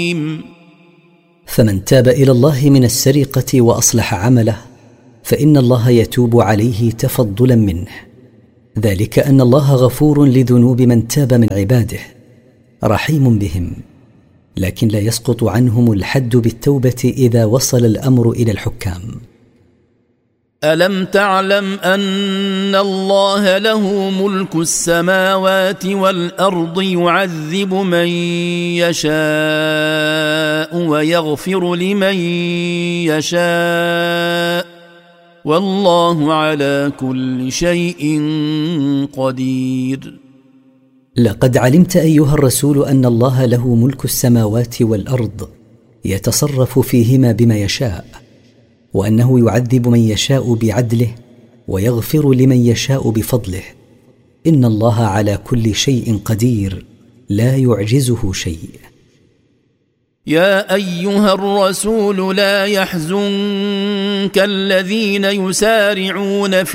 فمن تاب إلى الله من السرقة وأصلح عمله فإن الله يتوب عليه تفضلا منه، ذلك أن الله غفور لذنوب من تاب من عباده رحيم بهم، لكن لا يسقط عنهم الحد بالتوبة إذا وصل الأمر إلى الحكام. ألم تعلم أن الله له ملك السماوات والأرض يعذب من يشاء ويغفر لمن يشاء والله على كل شيء قدير. لقد علمت أيها الرسول أن الله له ملك السماوات والأرض يتصرف فيهما بما يشاء، وأنه يعذب من يشاء بعدله ويغفر لمن يشاء بفضله، إن الله على كل شيء قدير لا يعجزه شيء. يا أيها الرسول لا يحزنك الذين يسارعون في